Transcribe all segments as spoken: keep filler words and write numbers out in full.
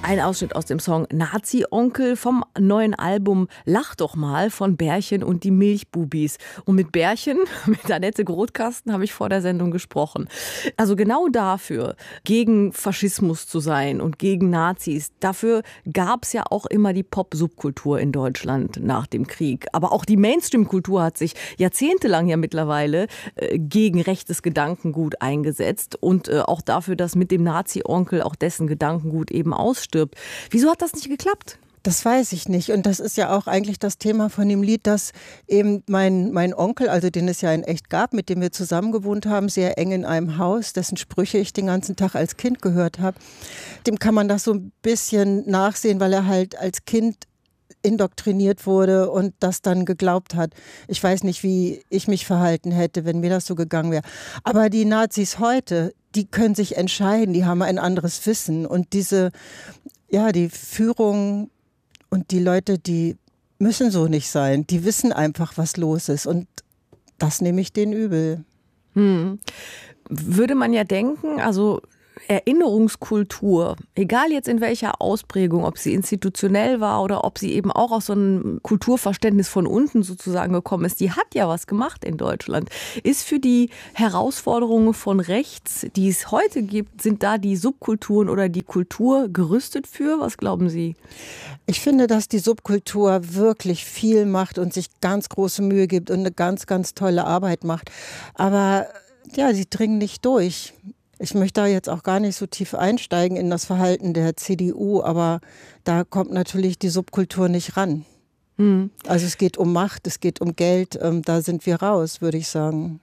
Ein Ausschnitt aus dem Song Nazi-Onkel vom neuen Album Lach doch mal von Bärchen und die Milchbubis. Und mit Bärchen, mit Annette Grothkasten, habe ich vor der Sendung gesprochen. Also genau dafür, gegen Faschismus zu sein und gegen Nazis, dafür gab es ja auch immer die Pop-Subkultur in Deutschland nach dem Krieg. Aber auch die Mainstream-Kultur hat sich jahrzehntelang ja mittlerweile äh, gegen rechtes Gedankengut eingesetzt und äh, auch dafür, dass mit dem Nazi-Onkel auch dessen Gedankengut eben ausstirbt. Wieso hat das nicht geklappt? Das weiß ich nicht. Und das ist ja auch eigentlich das Thema von dem Lied, dass eben mein, mein Onkel, also den es ja in echt gab, mit dem wir zusammen gewohnt haben, sehr eng in einem Haus, dessen Sprüche ich den ganzen Tag als Kind gehört habe, dem kann man das so ein bisschen nachsehen, weil er halt als Kind indoktriniert wurde und das dann geglaubt hat. Ich weiß nicht, wie ich mich verhalten hätte, wenn mir das so gegangen wäre. Aber die Nazis heute, die können sich entscheiden, die haben ein anderes Wissen. Und diese, ja, die Führung und die Leute, die müssen so nicht sein. Die wissen einfach, was los ist. Und das nehme ich denen übel. Hm. Würde man ja denken, also Erinnerungskultur, egal jetzt in welcher Ausprägung, ob sie institutionell war oder ob sie eben auch aus so einem Kulturverständnis von unten sozusagen gekommen ist, die hat ja was gemacht in Deutschland. Ist für die Herausforderungen von rechts, die es heute gibt, sind da die Subkulturen oder die Kultur gerüstet für? Was glauben Sie? Ich finde, dass die Subkultur wirklich viel macht und sich ganz große Mühe gibt und eine ganz, ganz tolle Arbeit macht. Aber ja, sie dringen nicht durch. Ich möchte da jetzt auch gar nicht so tief einsteigen in das Verhalten der C D U, aber da kommt natürlich die Subkultur nicht ran. Mhm. Also es geht um Macht, es geht um Geld, ähm, da sind wir raus, würde ich sagen.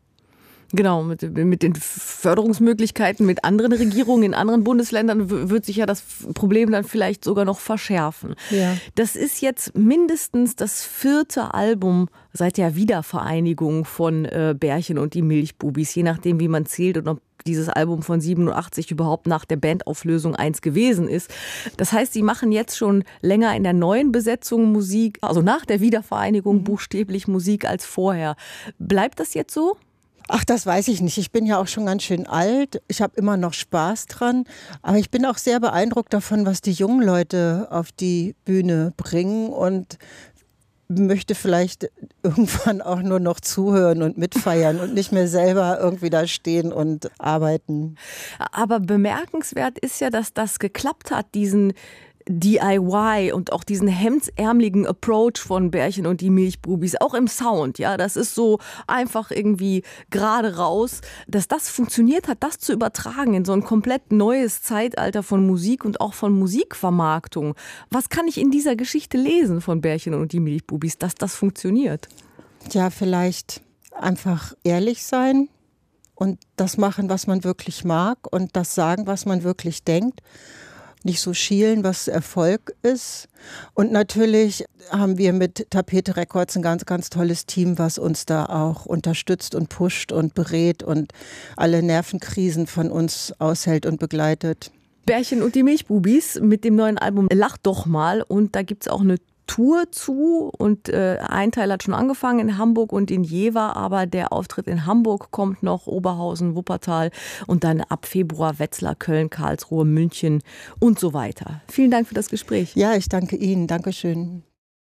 Genau, mit, mit den Förderungsmöglichkeiten mit anderen Regierungen in anderen Bundesländern w- wird sich ja das Problem dann vielleicht sogar noch verschärfen. Ja. Das ist jetzt mindestens das vierte Album seit der Wiedervereinigung von äh, Bärchen und die Milchbubis, je nachdem, wie man zählt und ob dieses Album von siebenundachtzig überhaupt nach der Bandauflösung eins gewesen ist. Das heißt, sie machen jetzt schon länger in der neuen Besetzung Musik, also nach der Wiedervereinigung mhm. buchstäblich Musik als vorher. Bleibt das jetzt so? Ach, das weiß ich nicht. Ich bin ja auch schon ganz schön alt. Ich habe immer noch Spaß dran. Aber ich bin auch sehr beeindruckt davon, was die jungen Leute auf die Bühne bringen und möchte vielleicht irgendwann auch nur noch zuhören und mitfeiern und nicht mehr selber irgendwie da stehen und arbeiten. Aber bemerkenswert ist ja, dass das geklappt hat, diesen D I Y und auch diesen hemdsärmeligen Approach von Bärchen und die Milchbubis, auch im Sound, ja, das ist so einfach irgendwie gerade raus, dass das funktioniert hat, das zu übertragen in so ein komplett neues Zeitalter von Musik und auch von Musikvermarktung. Was kann ich in dieser Geschichte lesen von Bärchen und die Milchbubis, dass das funktioniert? Ja, vielleicht einfach ehrlich sein und das machen, was man wirklich mag und das sagen, was man wirklich denkt. Nicht so schielen, was Erfolg ist. Und natürlich haben wir mit Tapete Records ein ganz, ganz tolles Team, was uns da auch unterstützt und pusht und berät und alle Nervenkrisen von uns aushält und begleitet. Bärchen und die Milchbubis mit dem neuen Album Lach doch mal. Und da gibt es auch eine Tour zu und äh, ein Teil hat schon angefangen in Hamburg und in Jever, aber der Auftritt in Hamburg kommt noch, Oberhausen, Wuppertal und dann ab Februar Wetzlar, Köln, Karlsruhe, München und so weiter. Vielen Dank für das Gespräch. Ja, ich danke Ihnen. Dankeschön.